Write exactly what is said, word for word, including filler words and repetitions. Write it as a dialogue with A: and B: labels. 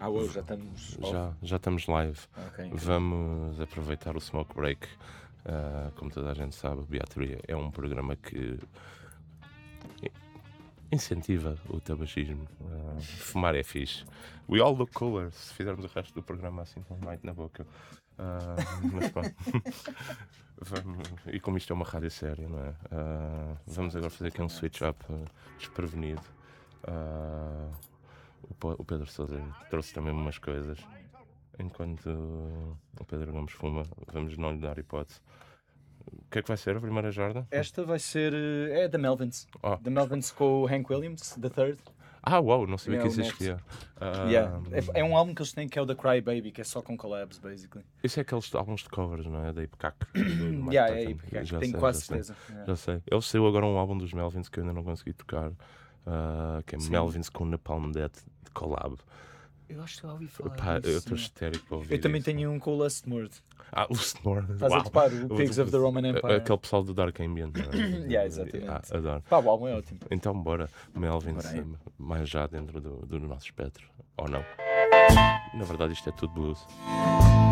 A: Ah, hoje já estamos off.
B: Já, já estamos live.
A: Ok.
B: Vamos aproveitar o smoke break. Uh, como toda a gente sabe, o Beateria é um programa que incentiva o tabagismo. Uh, fumar é fixe. We all look cooler se fizermos o resto do programa assim com um light na boca. Uh, mas pronto. Vamos, e como isto é uma rádio séria, não é? Uh, vamos agora fazer aqui um switch up uh, desprevenido. Uh, o, o Pedro Sousa trouxe também umas coisas. Enquanto o Pedro Gomes fuma, vamos não lhe dar hipótese. O que é que vai ser a primeira jarda?
A: Esta vai ser. É da Melvins.
B: Oh.
A: Da Melvins com o Hank Williams, The Third.
B: Ah, uau, não sabia
A: É
B: que
A: o
B: isso
A: next.
B: existia. Uh,
A: Yeah. É, é um álbum que eles têm que é o The Cry Baby, que é só com collabs, basically.
B: Isso é aqueles álbuns de covers, não é? Da Ipecac.
A: Yeah, é Ipecac, tenho
B: sei,
A: quase
B: já sei.
A: certeza. Yeah.
B: Já sei. Eles saiu agora um álbum dos Melvins que eu ainda não consegui tocar. Uh, que é
A: Sim.
B: Melvins com Napalm Death de collab.
A: Eu acho que eu ouvi falar
B: Pá,
A: disso,
B: eu estou
A: yeah.
B: histérico para ouvir
A: Eu também
B: isso.
A: tenho um com o Lustmord.
B: Ah, o Snore.
A: Estás a topar o Pigs of the Roman Empire.
B: Aquele pessoal do Dark Ambient. Não é?
A: Yeah, exatamente.
B: Ah, adoro.
A: Pá, o álbum é ótimo.
B: Então, bora. Melvin,
A: Bora aí.
B: mais já dentro do, do nosso espectro. Ou não? Na verdade, isto é tudo blues.